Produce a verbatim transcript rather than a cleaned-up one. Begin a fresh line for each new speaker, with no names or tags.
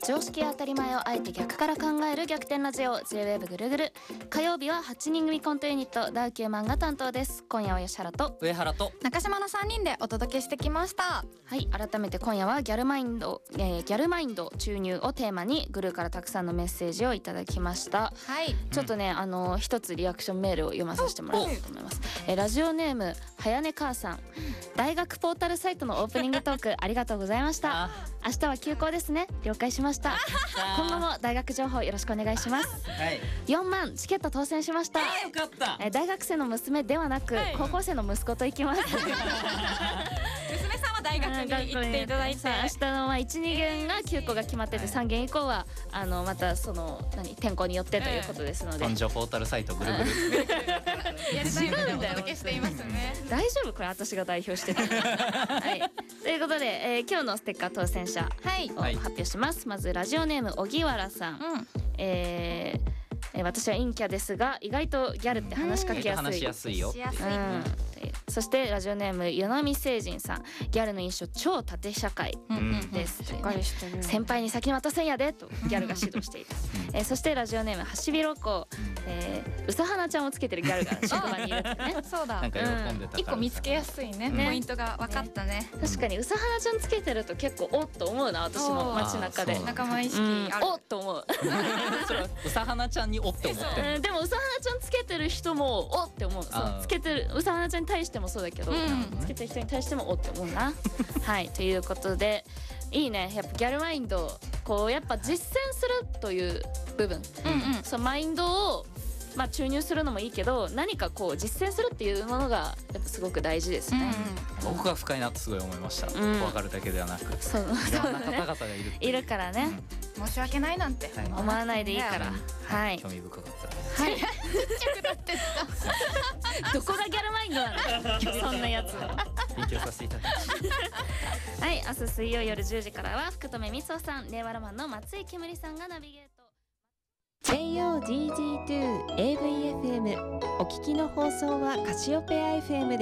常識や当たり前をあえて逆から考える逆転ラジオ ジェイウェーブ ぐるぐる。火曜日ははちにん組コントユニットダウキューマンが担当です。今夜は吉原と
上原と
中島のさんにんでお届けしてきました。
はい、改めて今夜はギャルマインド、えー、ギャルマインド注入をテーマにグルーからたくさんのメッセージをいただきました。
はい、
ちょっとね、うん、あの一つリアクションメールを読まさせてもらおうと思います。えー、ラジオネームはやね母さん、大学ポータルサイトのオープニングトークありがとうございました。明日は休校ですね。了解しました。今後も大学情報よろしくお願いします。
はい、
よんまんチケット当選しました。
えー、よかった。
えー、大学生の娘ではなく、はい、高校生の息子と行きます。
娘さんは大学に行っていただいて、
明日のまあいち、にげんがきゅうこが決まってて、さんげん以降はあのまたその何天候によってということですので、
本所ポータルサイトぐるぐる
やりたいのでお届けしていますね。
大丈夫これ私が代表してて、はい、ということで、えー、今日のステッカー当選者を発表します。まずラジオネーム荻原さん、うん、えーえー、私は陰キャですが意外とギャルって話しかけやすい、
話しやすいよ。
うんそしてラジオネーム与那美星人さん、ギャルの印象超縦社会です、
しっかりしてる。
先輩に先渡せんやでとギャルが指導していた。えー、そしてラジオネームはしびろこ、えー、うさはなちゃんをつけてるギャルが職場にいるってね。
そうだ、
なんか喜んでたから、
一個見つけやすいね、
ね、
ポイントが分かったね。
確かにうさはなちゃんつけてると結構おっと思うな、私も街中で
仲間意識ある、
おっと思う。
それはうさはなちゃんにおって思ってる。
でもうさはなちゃんつけてる人もおって思う。そうつけてるうさはなちゃんに対してもそうだけど、うん、つけてる人に対してもおって思うな。はい、ということでいいね、やっぱギャルマインドこうやっぱ実践するという部分、うんうん、そのマインドをまあ注入するのもいいけど、何かこう実践するっていうものがやっぱすごく大事ですね。
うんうん、僕が深いなってすごい思いました。うん、分かるだけではなく、
そう、
いろんな方々がいる
いるからね、
うん、申し訳ないなんて
思わないでいいから、はい、
興味深かったです。
はい、ちっちゃくなってった。
どこがギャルマインドなのそんなやつ
勉強させていただきました。
はい、明日水曜夜じゅうじからは福留光雄さん、令和ロマンの松井けむりさんがナビゲート。
ジェイオージージーツー エーブイエフエム お聞きの放送はカシオペア エフエム で